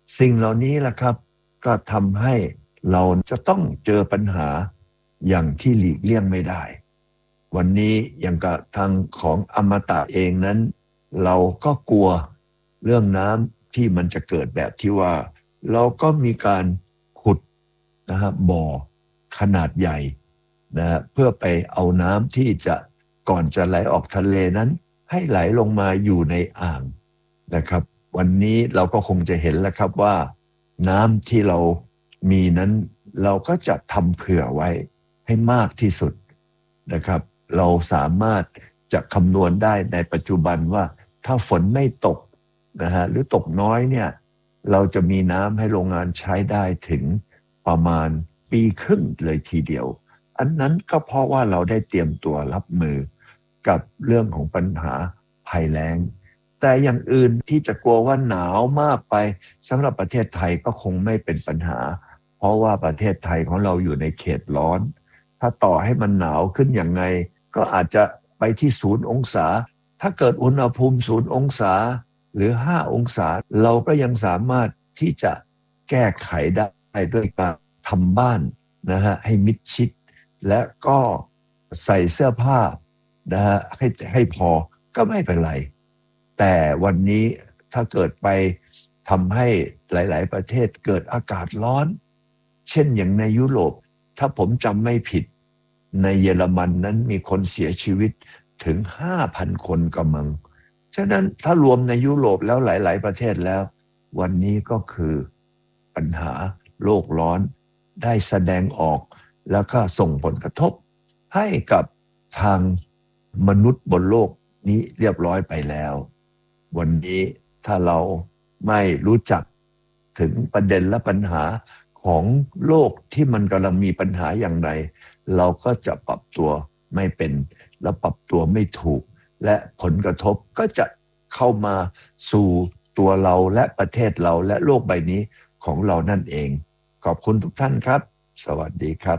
สิ่งเหล่านี้แหละครับก็ทำให้เราจะต้องเจอปัญหาอย่างที่หลีกเลี่ยงไม่ได้วันนี้อย่างกับทางของอมตะเองนั้นเราก็กลัวเรื่องน้ำที่มันจะเกิดแบบที่ว่าเราก็มีการขุดบ่อขนาดใหญ่เพื่อไปเอาน้ำที่จะก่อนจะไหลออกทะเลนั้นให้ไหลลงมาอยู่ในอ่างนะครับวันนี้เราก็คงจะเห็นแล้วครับว่าน้ำที่เรามีนั้นเราก็จะทำเผื่อไว้ให้มากที่สุดนะครับเราสามารถจะคำนวณได้ในปัจจุบันว่าถ้าฝนไม่ตกหรือตกน้อยเนี่ยเราจะมีน้ำให้โรงงานใช้ได้ถึงประมาณปีครึ่งเลยทีเดียวอันนั้นก็เพราะว่าเราได้เตรียมตัวรับมือกับเรื่องของปัญหาภัยแล้งแต่อย่างอื่นที่จะกลัวว่าหนาวมากไปสำหรับประเทศไทยก็คงไม่เป็นปัญหาเพราะว่าประเทศไทยของเราอยู่ในเขตร้อนถ้าต่อให้มันหนาวขึ้นอย่างไงก็อาจจะไปที่0 องศาถ้าเกิดอุณหภูมิ0 องศาหรือ5 องศาเราก็ยังสามารถที่จะแก้ไขได้ด้วยการทำบ้านให้มิดชิดและก็ใส่เสื้อผ้าให้พอก็ไม่เป็นไรแต่วันนี้ถ้าเกิดไปทำให้หลายๆประเทศเกิดอากาศร้อนเช่นอย่างในยุโรปถ้าผมจำไม่ผิดในเยอรมันนั้นมีคนเสียชีวิตถึง 5,000 คนกำลังฉะนั้นถ้ารวมในยุโรปแล้วหลายๆประเทศแล้ววันนี้ก็คือปัญหาโลกร้อนได้แสดงออกแล้วก็ส่งผลกระทบให้กับทางมนุษย์บนโลกนี้เรียบร้อยไปแล้ววันนี้ถ้าเราไม่รู้จักถึงประเด็นและปัญหาของโลกที่มันกำลังมีปัญหาอย่างไรเราก็จะปรับตัวไม่เป็นและปรับตัวไม่ถูกและผลกระทบก็จะเข้ามาสู่ตัวเราและประเทศเราและโลกใบนี้ของเรานั่นเองขอบคุณทุกท่านครับสวัสดีครับ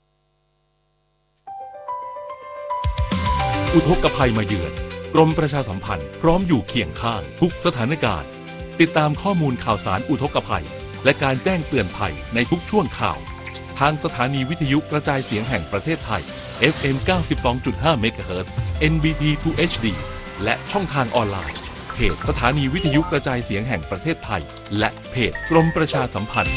อุทกภัยมาเยือนกรมประชาสัมพันธ์พร้อมอยู่เคียงข้างทุกสถานการณ์ติดตามข้อมูลข่าวสารอุทกภัยและการแจ้งเตือนภัยในทุกช่วงข่าวทางสถานีวิทยุกระจายเสียงแห่งประเทศไทย FM 92.5 MHz NBT 2 HD และช่องทางออนไลน์เพจสถานีวิทยุกระจายเสียงแห่งประเทศไทยและเพจกรมประชาสัมพันธ์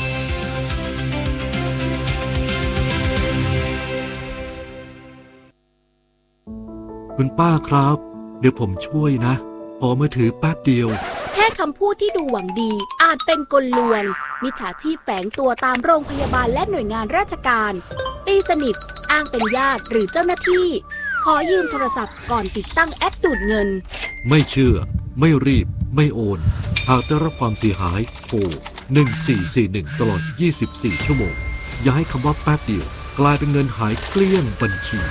คุณป้าครับเดี๋ยวผมช่วยนะขอมือถือแป๊บเดียวแค่คำพูดที่ดูหวังดีอาจเป็นกลลวงมิจฉาชีพแฝงตัวตามโรงพยาบาลและหน่วยงานราชการตีสนิทอ้างเป็นญาติหรือเจ้าหน้าที่ขอยืมโทรศัพท์ก่อนติดตั้งแอปดูดเงินไม่เชื่อไม่รีบไม่โอนหากได้รับความเสียหายโทร1441ตลอด24ชั่วโมงอย่าให้คำว่าแป๊บเดียวกลายเป็นเงินหายเกลี้ยงบัญชี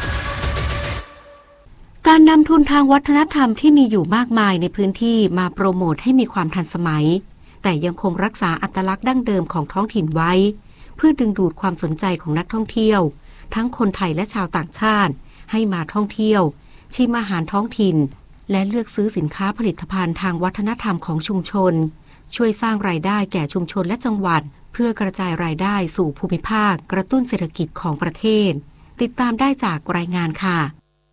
การนำทุนทางวัฒนธรรมที่มีอยู่มากมายในพื้นที่มาโปรโมทให้มีความทันสมัยแต่ยังคงรักษาอัตลักษณ์ดั้งเดิมของท้องถิ่นไว้เพื่อดึงดูดความสนใจของนักท่องเที่ยวทั้งคนไทยและชาวต่างชาติให้มาท่องเที่ยวชิมอาหารท้องถิ่นและเลือกซื้อสินค้าผลิตภัณฑ์ทางวัฒนธรรมของชุมชนช่วยสร้างรายได้แก่ชุมชนและจังหวัดเพื่อกระจายรายได้สู่ภูมิภาคกระตุ้นเศรษฐกิจของประเทศติดตามได้จากรายงานค่ะ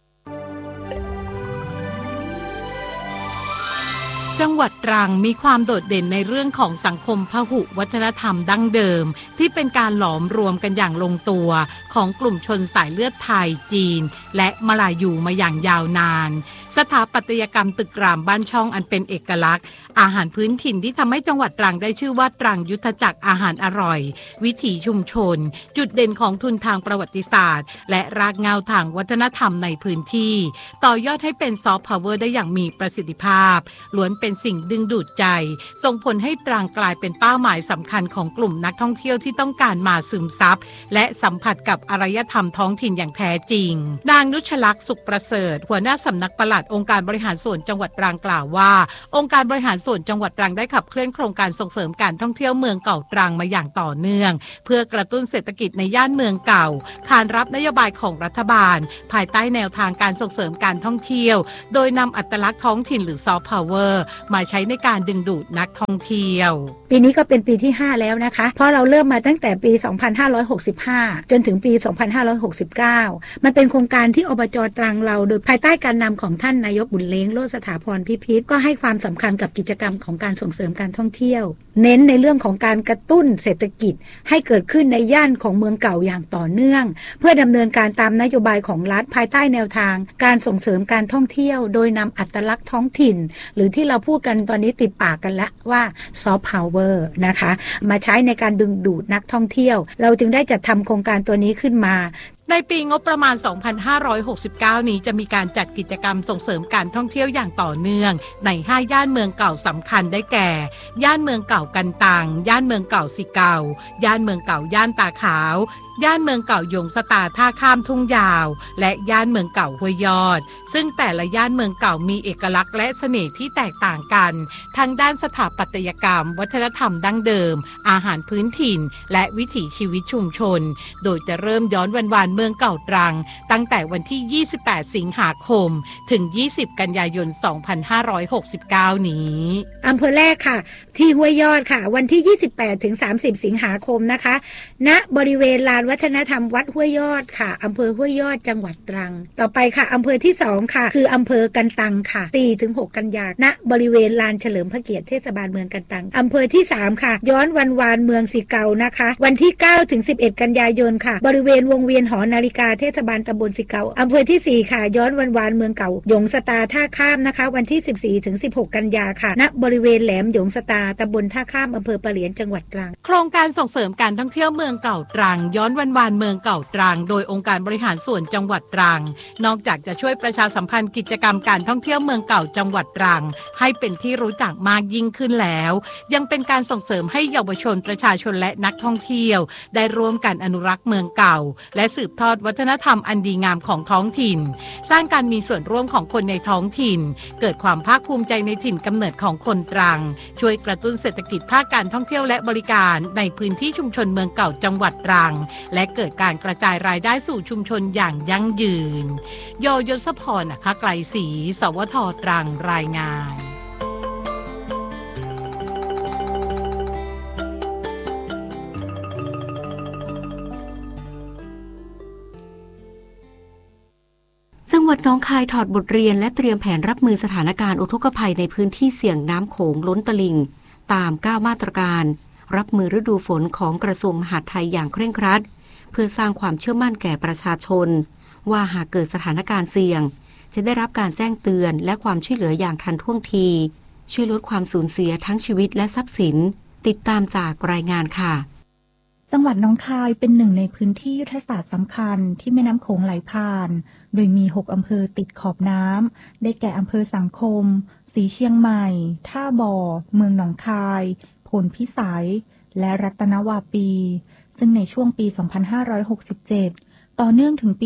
จังหวัดตรังมีความโดดเด่นในเรื่องของสังคมพหุวัฒนธรรมดั้งเดิมที่เป็นการหลอมรวมกันอย่างลงตัวของกลุ่มชนสายเลือดไทยจีนและมลายูมาอย่างยาวนานสถาปัตยกรรมตึกรามบ้านช่องอันเป็นเอกลักษณ์อาหารพื้นถิ่นที่ทำให้จังหวัดตรังได้ชื่อว่าตรังยุทธจักรอาหารอร่อยวิถีชุมชนจุดเด่นของทุนทางประวัติศาสตร์และรากเหง้าทางวัฒนธรรมในพื้นที่ต่อยอดให้เป็นซอฟต์พาวเวอร์ได้อย่างมีประสิทธิภาพล้วนเป็นสิ่งดึงดูดใจส่งผลให้ตรังกลายเป็นเป้าหมายสำคัญของกลุ่มนักท่องเที่ยวที่ต้องการมาซึมซับและสัมผัสกับอารยธรรมท้องถิ่นอย่างแท้จริงนางนุชลักษณ์สุขประเสริฐหัวหน้าสำนักปลัดองค์การบริหารส่วนจังหวัดตรังกล่าวว่าองค์การบริหารส่วนจังหวัดตรังได้ขับเคลื่อนโครงการส่งเสริมการท่องเที่ยวเมืองเก่าตรังมาอย่างต่อเนื่องเพื่อกระตุ้นเศรษฐกิจในย่านเมืองเก่าขานรับนโยบายของรัฐบาลภายใต้แนวทางการส่งเสริมการท่องเที่ยวโดยนำอัตลักษณ์ท้องถิ่นหรือซอฟต์พาวเวอร์มาใช้ในการดึงดูดนักท่องเที่ยวปีนี้ก็เป็นปีที่5แล้วนะคะเพราะเราเริ่มมาตั้งแต่ปี2565จนถึงปี2569มันเป็นโครงการที่อบจ.ตรังเราโดยภายใต้การนำของท่านนายกบุญเล้งโลสถาพรพิพิธก็ให้ความสำคัญกับกิจกรรมของการส่งเสริมการท่องเที่ยวเน้นในเรื่องของการกระตุ้นเศรษฐกิจให้เกิดขึ้นในย่านของเมืองเก่าอย่างต่อเนื่องเพื่อดำเนินการตามนโยบายของรัฐภายใต้แนวทางการส่งเสริมการท่องเที่ยวโดยนำอัตลักษณ์ท้องถิ่นหรือที่เราพูดกันตอนนี้ติดปากกันแล้วว่าซอฟต์พาวเวอร์นะคะมาใช้ในการดึงดูดนักท่องเที่ยวเราจึงได้จัดทำโครงการตัวนี้ขึ้นมาในปีงบประมาณ 2569 นี้จะมีการจัดกิจกรรมส่งเสริมการท่องเที่ยวอย่างต่อเนื่องใน5ย่านเมืองเก่าสำคัญได้แก่ย่านเมืองเก่ากันตังย่านเมืองเก่าสิเก่าย่านเมืองเก่าย่านตาขาวย่านเมืองเก่ายงสตาท่าข้ามทุ่งยาวและย่านเมืองเก่าห้วยยอดซึ่งแต่ละย่านเมืองเก่ามีเอกลักษณ์และเสน่ห์ที่แตกต่างกันทั้งด้านสถาปัตยกรรมวัฒนธรรมดั้งเดิมอาหารพื้นถิ่นและวิถีชีวิตชุมชนโดยจะเริ่มย้อนวันเมืองเก่าตรังตั้งแต่วันที่28สิงหาคมถึง20กันยายน2569นี้อำเภอแรกค่ะที่ห้วยยอดค่ะวันที่28ถึง30สิงหาคมนะคะณบริเวณลานวัฒนธรรมวัดห้วยยอดค่ะอำเภอห้วยยอดจังหวัดตรังต่อไปค่ะอำเภอที่2ค่ะคืออำเภอกันตังค่ะ4ถึง6กันยายนณบริเวณลานเฉลิมพระเกียรติเทศบาลเมืองกันตังอำเภอที่3ค่ะย้อนวันวานเมืองสิเก่านะคะวันที่9ถึง11กันยายนค่ะบริเวณวงเวียนหอนาฬิกาเทศบาลตำบลสิเก่าอำเภอที่4ค่ะย้อนวันวานเมืองเก่าหยงสตาท่าข้ามนะคะวันที่14ถึง16กันยาค่ะณบริเวณแหลมหยงสตาตำบลท่าข้ามอำเภอปะเหลียนจังหวัดตรังโครงการส่งเสริมการท่องเที่ยวเมืองเก่าตรังย้อนวันวานเมืองเก่าตรังโดยองค์การบริหารส่วนจังหวัดตรังนอกจากจะช่วยประชาสัมพันธ์กิจกรรมการท่องเที่ยวเมืองเก่าจังหวัดตรังให้เป็นที่รู้จักมากยิ่งขึ้นแล้วยังเป็นการส่งเสริมให้เยาวชนประชาชนและนักท่องเที่ยวได้ร่วมกันอนุรักษ์เมืองเก่าและสืบทอดวัฒนธรรมอันดีงามของท้องถิ่นสร้างการมีส่วนร่วมของคนในท้องถิ่นเกิดความภาคภูมิใจในถิ่นกำเนิดของคนตรังช่วยกระตุ้นเศรษฐกิจภาคการท่องเที่ยวและบริการในพื้นที่ชุมชนเมืองเก่าจังหวัดตรังและเกิดการกระจายรายได้สู่ชุมชนอย่างยั่งยืนโยยศพรนะคะไกลศรีสวท.ตรังรายงานจังหวัดหนองคายถอดบทเรียนและเตรียมแผนรับมือสถานการณ์อุทกภัยในพื้นที่เสี่ยงน้ำโขงล้นตลิ่งตาม9มาตรการรับมือฤดูฝนของกระทรวงมหาดไทยอย่างเคร่งครัดเพื่อสร้างความเชื่อมั่นแก่ประชาชนว่าหากเกิดสถานการณ์เสี่ยงจะได้รับการแจ้งเตือนและความช่วยเหลืออย่างทันท่วงทีช่วยลดความสูญเสียทั้งชีวิตและทรัพย์สินติดตามจากรายงานค่ะจังหวัดหนองคายเป็นหนึ่งในพื้นที่ยุทธศาสตร์สำคัญที่แม่น้ำโขงไหลผ่านโดยมี6อำเภอติดขอบน้ำได้แก่อำเภอสังคมศรีเชียงใหม่ท่าบ่อเมืองหนองคายพลพิสัยและรัตนวาปีซึ่งในช่วงปี 2567 ต่อเนื่องถึงปี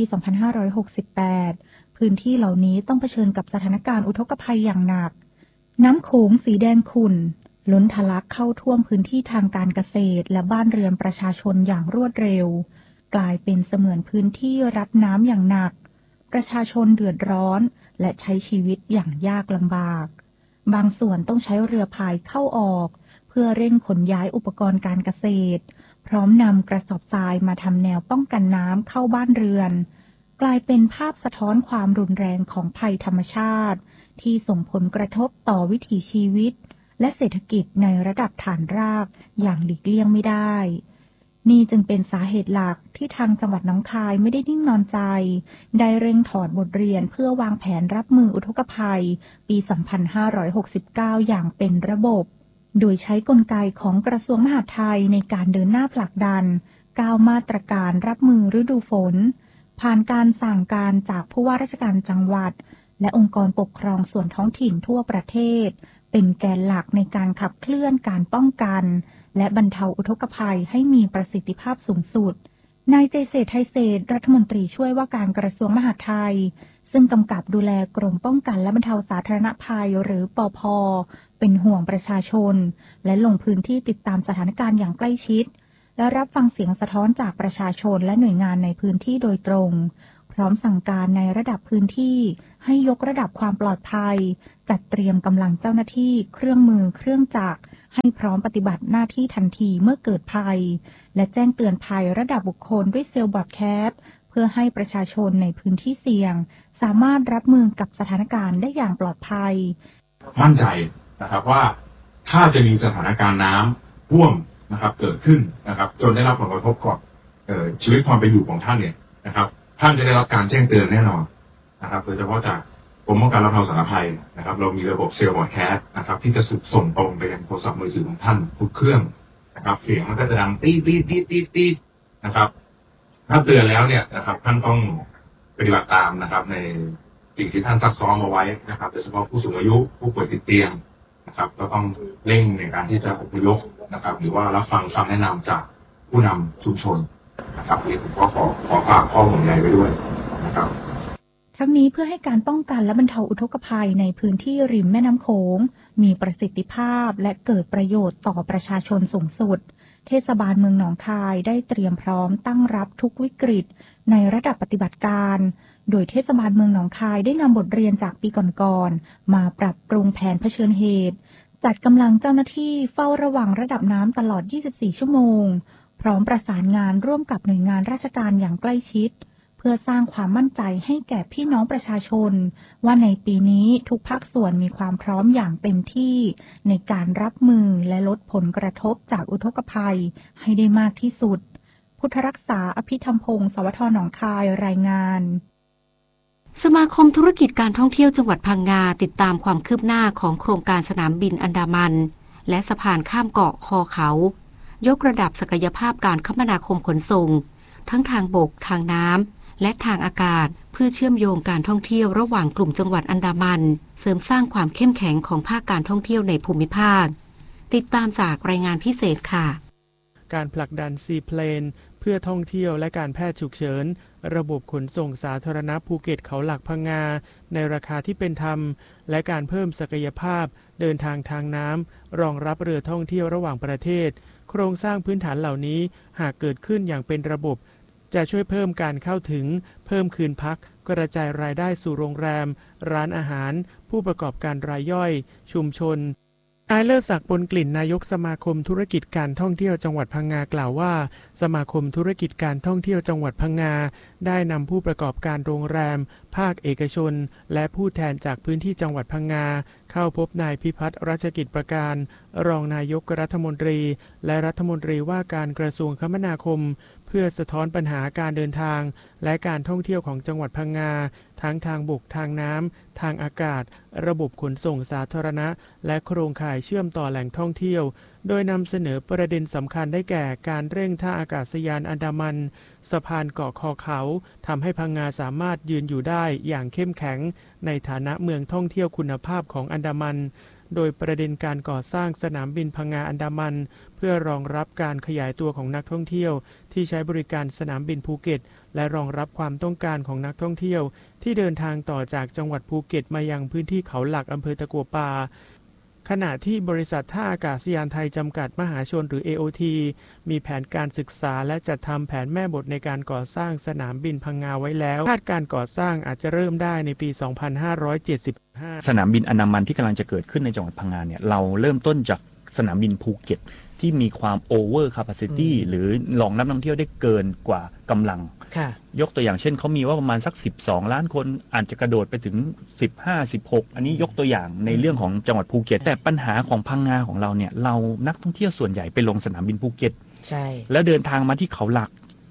2568 พื้นที่เหล่านี้ต้องเผชิญกับสถานการณ์อุทกภัยอย่างหนักน้ำโขงสีแดงขุ่นล้นทะลักเข้าท่วมพื้นที่ทางการเกษตรและบ้านเรือนประชาชนอย่างรวดเร็วกลายเป็นเสมือนพื้นที่รับน้ำอย่างหนักประชาชนเดือดร้อนและใช้ชีวิตอย่างยากลำบากบางส่วนต้องใช้เรือพายเข้าออกเพื่อเร่งขนย้ายอุปกรณ์การเกษตรพร้อมนำกระสอบทรายมาทำแนวป้องกันน้ำเข้าบ้านเรือนกลายเป็นภาพสะท้อนความรุนแรงของภัยธรรมชาติที่ส่งผลกระทบต่อวิถีชีวิตและเศรษฐกิจในระดับฐานรากอย่างหลีกเลี่ยงไม่ได้นี่จึงเป็นสาเหตุหลักที่ทางจังหวัดหนองคายไม่ได้นิ่งนอนใจได้เร่งถอดบทเรียนเพื่อวางแผนรับมืออุทกภัยปี 2569 อย่างเป็นระบบโดยใช้กลไกของกระทรวงมหาดไทยในการเดินหน้าผลักดัน9มาตรการรับมือฤดูฝนผ่านการสั่งการจากผู้ว่าราชการจังหวัดและองค์กรปกครองส่วนท้องถิ่นทั่วประเทศเป็นแกนหลักในการขับเคลื่อนการป้องกันและบรรเทาอุทกภัยให้มีประสิทธิภาพสูงสุดนายเจษฎไทยเศรษฐ์รัฐมนตรีช่วยว่าการกระทรวงมหาดไทยซึ่งกำกับดูแลกรมป้องกันและบรรเทาสาธารณภัยหรือปภ.เป็นห่วงประชาชนและลงพื้นที่ติดตามสถานการณ์อย่างใกล้ชิดและรับฟังเสียงสะท้อนจากประชาชนและหน่วยงานในพื้นที่โดยตรงพร้อมสั่งการในระดับพื้นที่ให้ยกระดับความปลอดภัยจัดเตรียมกำลังเจ้าหน้าที่เครื่องมือเครื่องจักรให้พร้อมปฏิบัติหน้าที่ทันทีเมื่อเกิดภัยและแจ้งเตือนภัยระดับบุคคลด้วยเซลล์บรอดแคสต์เพื่อให้ประชาชนในพื้นที่เสี่ยงสามารถรับมือกับสถานการณ์ได้อย่างปลอดภัยมั่นใจนะครับว่าถ้าจะมีสถานการณ์น้ำท่วมนะครับเกิดขึ้นนะครับจนได้รับผลกระทบกับชีวิตความเป็นอยู่ของท่านเนี่ยนะครับท่านจะได้รับการแจ้งเตือนแน่นอนนะครับโดยเฉพาะจากกรมป้องกันและบรรเทาสาธารณภัยนะครับเรามีระบบเซลล์บรอดแคสต์นะครับที่จะส่งตรงไปยังโทรศัพท์มือถือของท่านทุกเครื่องนะครับเสียงมันก็จะดังตีดนะครับถ้าเตือนแล้วเนี่ยนะครับท่านต้องปฏิบัติตามนะครับในสิ่งที่ท่านซักซ้อมเอาไว้นะครับโดยเฉพาะผู้สูงอายุผู้ป่วยติดเตียงนะครับก็ต้องเร่งในการที่จะอพยพนะครับหรือว่ารับฟังคำแนะนำจากผู้นำชุมชนนะครับนี่ผมก็ขอฝากข้อห่วงใยไว้ด้วยนะครับทั้งนี้เพื่อให้การป้องกันและบรรเทาอุทกภัยในพื้นที่ริมแม่น้ำโขงมีประสิทธิภาพและเกิดประโยชน์ต่อประชาชนสูงสุดเทศบาลเมืองหนองคายได้เตรียมพร้อมตั้งรับทุกวิกฤตในระดับปฏิบัติการโดยเทศบาลเมืองหนองคายได้นำบทเรียนจากปีก่อนๆมาปรับปรุงแผนเผชิญเหตุจัดกำลังเจ้าหน้าที่เฝ้าระวังระดับน้ำตลอด 24 ชั่วโมงพร้อมประสานงานร่วมกับหน่วยงานราชการอย่างใกล้ชิดเพื่อสร้างความมั่นใจให้แก่พี่น้องประชาชนว่าในปีนี้ทุกภาคส่วนมีความพร้อมอย่างเต็มที่ในการรับมือและลดผลกระทบจากอุทกภัยให้ได้มากที่สุดพุทธรักษาอภิธรรมพงศ์สวทหนองคายรายงานสมาคมธุรกิจการท่องเที่ยวจังหวัดพังงาติดตามความคืบหน้าของโครงการสนามบินอันดามันและสะพานข้ามเกาะคอเขายกระดับศักยภาพการคมนาคมขนส่งทั้งทางบกทางน้ำและทางอากาศเพื่อเชื่อมโยงการท่องเที่ยวระหว่างกลุ่มจังหวัดอันดามันเสริมสร้างความเข้มแข็งของภาคการท่องเที่ยวในภูมิภาคติดตามจากรายงานพิเศษค่ะการผลักดันซีเพลนเพื่อท่องเที่ยวและการแพทย์ฉุกเฉินระบบขนส่งสาธารณะภูเก็ตเขาหลักพังงาในราคาที่เป็นธรรมและการเพิ่มศักยภาพเดินทางทางน้ำรองรับเรือท่องเที่ยวระหว่างประเทศโครงสร้างพื้นฐานเหล่านี้หากเกิดขึ้นอย่างเป็นระบบจะช่วยเพิ่มการเข้าถึงเพิ่มคืนพักกระจายรายได้สู่โรงแรมร้านอาหารผู้ประกอบการรายย่อยชุมชนนายเลิศศักดิ์ปนกลิ่นนายกสมาคมธุรกิจการท่องเที่ยวจังหวัดพังงากล่าวว่าสมาคมธุรกิจการท่องเที่ยวจังหวัดพังงาได้นำผู้ประกอบการโรงแรมภาคเอกชนและผู้แทนจากพื้นที่จังหวัดพังงาเข้าพบนายพิพัฒน์รัชกิจประการรองนายกรัฐมนตรีและรัฐมนตรีว่าการกระทรวงคมนาคมเพื่อสะท้อนปัญหาการเดินทางและการท่องเที่ยวของจังหวัดพังงาทั้งทางบกทางน้ำทางอากาศระบบขนส่งสาธารณะและโครงข่ายเชื่อมต่อแหล่งท่องเที่ยวโดยนำเสนอประเด็นสำคัญได้แก่การเร่งท่าอากาศยานอันดามันสะพานเกาะคอเขาทำให้พังงาสามารถยืนอยู่ได้อย่างเข้มแข็งในฐานะเมืองท่องเที่ยวคุณภาพของอันดามันโดยประเด็นการก่อสร้างสนามบินพังงาอันดามันเพื่อรองรับการขยายตัวของนักท่องเที่ยวที่ใช้บริการสนามบินภูเก็ตและรองรับความต้องการของนักท่องเที่ยวที่เดินทางต่อจากจังหวัดภูเก็ตมายังพื้นที่เขาหลักอำเภอตะกั่วป่าขณะที่บริษัทท่าอากาศยานไทยจำกัดมหาชนหรือ AOT มีแผนการศึกษาและจัดทำแผนแม่บทในการก่อสร้างสนามบินพังงาไว้แล้วคาดการก่อสร้างอาจจะเริ่มได้ในปี 2575 สนามบินอันดามันที่กำลังจะเกิดขึ้นในจังหวัดพังงาเนี่ยเราเริ่มต้นจากสนามบินภูเก็ตที่มีความ over capacity หรือรองรับนักท่องเที่ยวได้เกินกว่ากำลังยกตัวอย่างเช่นเขามีว่าประมาณสัก12ล้านคนอาจจะกระโดดไปถึง15-16อันนี้ยกตัวอย่างในเรื่องของจังหวัดภูเก็ตแต่ปัญหาของพังงาของเราเนี่ยเรานักท่องเที่ยวส่วนใหญ่ไปลงสนามบินภูเก็ตใช่แล้วเดินทางมาที่เขาหลัก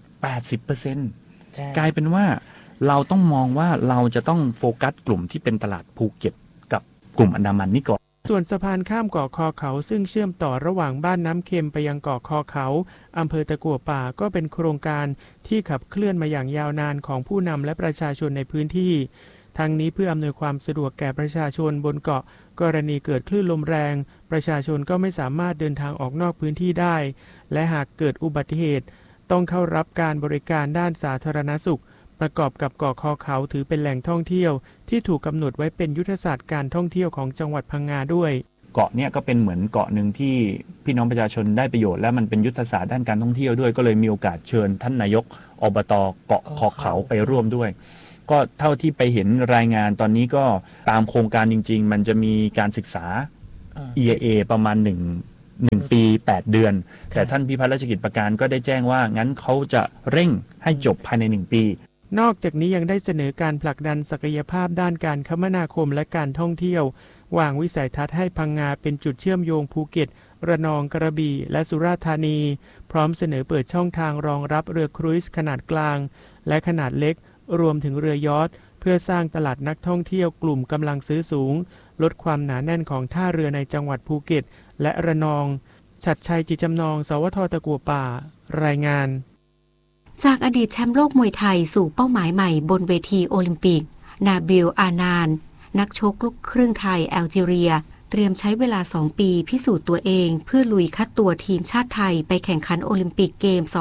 80% กลายเป็นว่าเราต้องมองว่าเราจะต้องโฟกัสกลุ่มที่เป็นตลาดภูเก็ตกับกลุ่มอันดามันนี่ก่อนส่วนสะพานข้ามเกาะคอเขาซึ่งเชื่อมต่อระหว่างบ้านน้ำเค็มไปยังเกาะคอเขาอำเภอตะกั่วป่าก็เป็นโครงการที่ขับเคลื่อนมาอย่างยาวนานของผู้นำและประชาชนในพื้นที่ทั้งนี้เพื่ออำนวยความสะดวกแก่ประชาชนบนเกาะกรณีเกิดคลื่นลมแรงประชาชนก็ไม่สามารถเดินทางออกนอกพื้นที่ได้และหากเกิดอุบัติเหตุต้องเข้ารับการบริการด้านสาธารณสุขประกอบกับเกาะคอเขาถือเป็นแหล่งท่องเที่ยวที่ถูกกำหนดไว้เป็นยุทธศาสตร์การท่องเที่ยวของจังหวัดพังงาด้วยเกาะเนี่ยก็เป็นเหมือนเกาะหนึ่งที่พี่น้องประชาชนได้ประโยชน์และมันเป็นยุทธศาสตร์ด้านการท่องเที่ยวด้วยก็เลยมีโอกาสเชิญท่านนายกอบต.เกาะคอเขาไปร่วมด้วยก็เท่าที่ไปเห็นรายงานตอนนี้ก็ตามโครงการจริงๆมันจะมีการศึกษา EIA ประมาณ1 ปี 8 เดือนแต่ท่านพิพัฒน์ราชกิจประการก็ได้แจ้งว่างั้นเขาจะเร่งให้จบภายใน1 ปีนอกจากนี้ยังได้เสนอการผลักดันศักยภาพด้านการคมนาคมและการท่องเที่ยววางวิสัยทัศน์ให้พังงาเป็นจุดเชื่อมโยงภูเก็ตระนองกระบี่และสุราษฎร์ธานีพร้อมเสนอเปิดช่องทางรองรับเรือครูซขนาดกลางและขนาดเล็กรวมถึงเรือยอชท์เพื่อสร้างตลาดนักท่องเที่ยวกลุ่มกำลังซื้อสูงลดความหนาแน่นของท่าเรือในจังหวัดภูเก็ตและระนองฉัตรชัยจิตจำนองสวท.ตะกั่วป่ารายงานจากอดีตแชมป์โลกมวยไทยสู่เป้าหมายใหม่บนเวทีโอลิมปิกนาบิล อานานนักชกลูกครึ่งไทยแอลจีเรียเตรียมใช้เวลา2 ปีพิสูจน์ตัวเองเพื่อลุยคัดตัวทีมชาติไทยไปแข่งขันโอลิมปิกเกม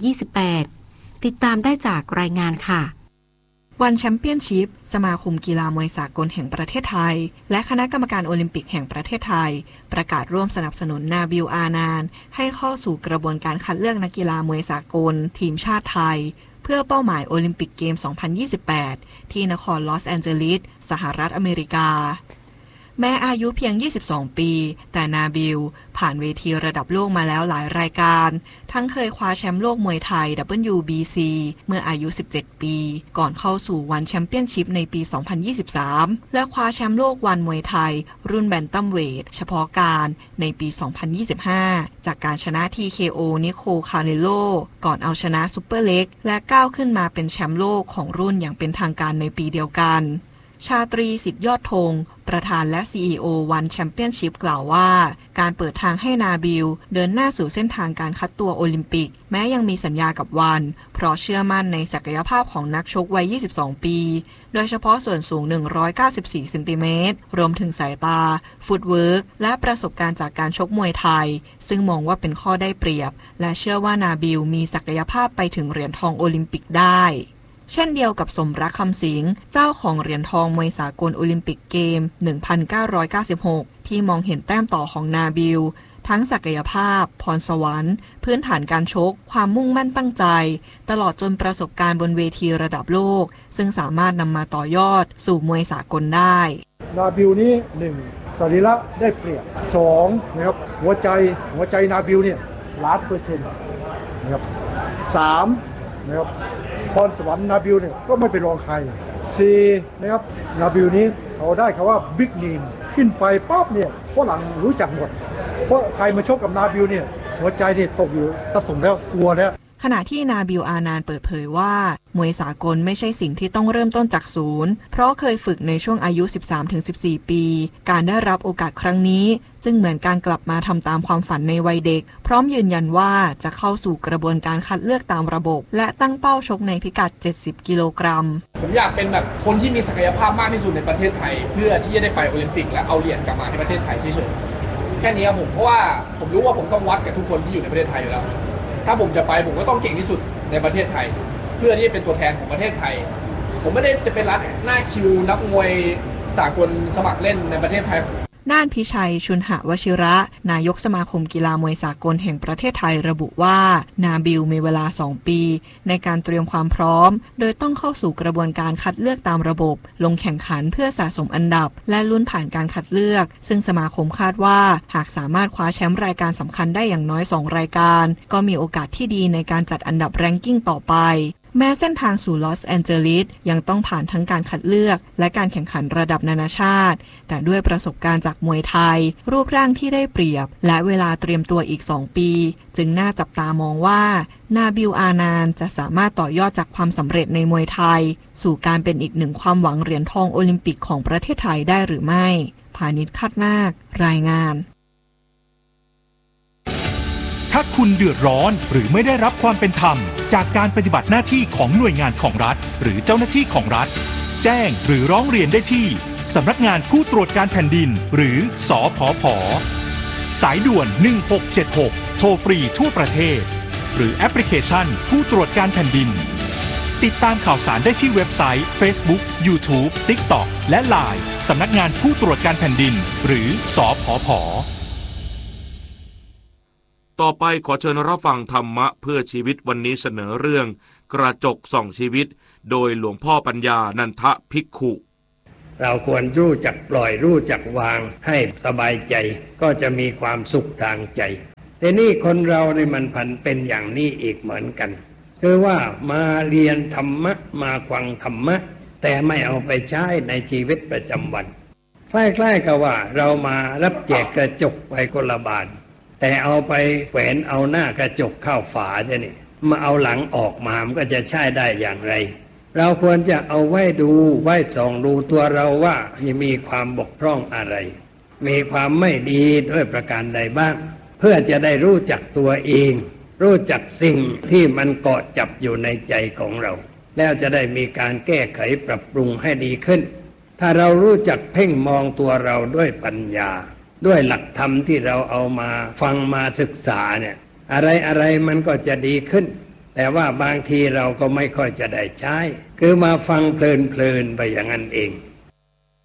2028 ติดตามได้จากรายงานค่ะวันแชมเปี้ยนชิพสมาคมกีฬามวยสากลแห่งประเทศไทยและคณะกรรมการโอลิมปิกแห่งประเทศไทยประกาศร่วมสนับสนุนนาบิล อานานให้เข้าสู่กระบวนการคัดเลือกนักกีฬามวยสากลทีมชาติไทยเพื่อเป้าหมายโอลิมปิกเกม 2028 ที่นครลอสแอนเจลิสสหรัฐอเมริกาแม้อายุเพียง22 ปีแต่นาบิลผ่านเวทีระดับโลกมาแล้วหลายรายการทั้งเคยคว้าแชมป์โลกมวยไทย WBC เมื่ออายุ17 ปีก่อนเข้าสู่วันแชมเปี้ยนชิพในปี 2023 และคว้าแชมป์โลกวันมวยไทยรุ่นแบนตัมเวทเฉพาะการในปี 2025 จากการชนะ TKO นิโคล คาเนโลก่อนเอาชนะซุปเปอร์เล็กและก้าวขึ้นมาเป็นแชมป์โลกของรุ่นอย่างเป็นทางการในปีเดียวกันชาตรีสิทธิยอดธงประธานและ CEO วันแชมเปี้ยนชิพกล่าวว่าการเปิดทางให้นาบิลเดินหน้าสู่เส้นทางการคัดตัวโอลิมปิกแม้ยังมีสัญญากับวันเพราะเชื่อมั่นในศักยภาพของนักชกวัย 22 ปีโดยเฉพาะส่วนสูง 194 เซนติเมตรรวมถึงสายตาฟุตเวิร์กและประสบการณ์จากการชกมวยไทยซึ่งมองว่าเป็นข้อได้เปรียบและเชื่อว่านาบิลมีศักยภาพไปถึงเหรียญทองโอลิมปิกได้เช่นเดียวกับสมรักคำสิงห์เจ้าของเหรียญทองมวยสากลโอลิมปิกเกม 1996 ที่มองเห็นแต้มต่อของนาบิลทั้งศักยภาพพรสวรรค์พื้นฐานการชกความมุ่งมั่นตั้งใจตลอดจนประสบการณ์บนเวทีระดับโลกซึ่งสามารถนำมาต่อยอดสู่มวยสากลได้นาบิลนี้1สรีระได้เปรียบ2นะครับหัวใจนาบิลเนี่ย100%นะครับ3นะครับพรสวรรค์นาบิลเนี่ยก็ไม่เป็นรองใคร4นะครับนาบิลนี้เขาได้คำว่าบิ๊กเนมขึ้นไปปั๊บเนี่ยฝรั่งรู้จักหมดเพราะใครมาชกกับนาบิลเนี่ยหัวใจเนี่ยตกอยู่ตะสุ่มแล้วกลัวแล้วขณะที่นาบิล อานานเปิดเผยว่ามวยสากลไม่ใช่สิ่งที่ต้องเริ่มต้นจากศูนย์เพราะเคยฝึกในช่วงอายุ 13-14 ปีการได้รับโอกาสครั้งนี้จึงเหมือนการกลับมาทำตามความฝันในวัยเด็กพร้อมยืนยันว่าจะเข้าสู่กระบวนการคัดเลือกตามระบบและตั้งเป้าชกในพิกัด70 กิโลกรัมผมอยากเป็นแบบคนที่มีศักยภาพมากที่สุดในประเทศไทยเพื่อที่จะได้ไปโอลิมปิกและเอาเหรียญกลับมาให้ประเทศไทยเฉยๆแค่นี้ครับผมเพราะว่าผมรู้ว่าผมต้องวัดกับทุกคนที่อยู่ในประเทศไทยอยู่แล้วถ้าผมจะไปผมก็ต้องเก่งที่สุดในประเทศไทยเพื่อที่จะเป็นตัวแทนของประเทศไทยผมไม่ได้จะเป็นรัฐหน้าคิวนักมวยสากลสมัครเล่นในประเทศไทยด้านพิชัยชุนหวชิระนายกสมาคมกีฬามวยสากลแห่งประเทศไทยระบุว่านาบิลมีเวลา2 ปีในการเตรียมความพร้อมโดยต้องเข้าสู่กระบวนการคัดเลือกตามระบบลงแข่งขันเพื่อสะสมอันดับและลุ้นผ่านการคัดเลือกซึ่งสมาคมคาดว่าหากสามารถคว้าแชมป์รายการสำคัญได้อย่างน้อย2 รายการก็มีโอกาสที่ดีในการจัดอันดับแรงกิ้งต่อไปแม้เส้นทางสู่ลอสแอนเจลิสยังต้องผ่านทั้งการคัดเลือกและการแข่งขันระดับนานาชาติแต่ด้วยประสบการณ์จากมวยไทยรูปร่างที่ได้เปรียบและเวลาเตรียมตัวอีก2 ปีจึงน่าจับตามองว่านาบิล อานานจะสามารถต่อยอดจากความสำเร็จในมวยไทยสู่การเป็นอีก1ความหวังเหรียญทองโอลิมปิกของประเทศไทยได้หรือไม่พานิช คาดนาครายงานถ้าคุณเดือดร้อนหรือไม่ได้รับความเป็นธรรมจากการปฏิบัติหน้าที่ของหน่วยงานของรัฐหรือเจ้าหน้าที่ของรัฐแจ้งหรือร้องเรียนได้ที่สำนักงานผู้ตรวจการแผ่นดินหรือสผผ.สายด่วน1676โทรฟรีทั่วประเทศหรือแอปพลิเคชันผู้ตรวจการแผ่นดินติดตามข่าวสารได้ที่เว็บไซต์ Facebook, YouTube, TikTok และ LINE สำนักงานผู้ตรวจการแผ่นดินหรือสผผ. ต่อไปขอเชิญรับฟังธรรมะเพื่อชีวิตวันนี้เสนอเรื่องกระจกส่องชีวิตโดยหลวงพ่อปัญญานันทภิกขุเราควรรู้จักปล่อยรู้จักวางให้สบายใจก็จะมีความสุขทางใจแต่นี่คนเราในมันพันเป็นอย่างนี้อีกเหมือนกันคือว่ามาเรียนธรรมะมาฟังธรรมะแต่ไม่เอาไปใช้ในชีวิตประจำวันคล้ายๆกับว่าเรามารับแจกกระจกไปคนละบาทแต่เอาไปแขวนเอาหน้ากระจกเข้าฝาใช่นี่มาเอาหลังออกมามันก็จะใช้ได้อย่างไรเราควรจะเอาไว้ดูไว้ส่องดูตัวเราว่ามีความบกพร่องอะไรมีความไม่ดีด้วยประการใดบ้างเพื่อจะได้รู้จักตัวเองรู้จักสิ่งที่มันเกาะจับอยู่ในใจของเราแล้วจะได้มีการแก้ไขปรับปรุงให้ดีขึ้นถ้าเรารู้จักเพ่งมองตัวเราด้วยปัญญาด้วยหลักธรรมที่เราเอามาฟังมาศึกษาเนี่ยอะไรมันก็จะดีขึ้นแต่ว่าบางทีเราก็ไม่ค่อยจะได้ใช้คือมาฟังเพลินๆไปอย่างนั้นเอง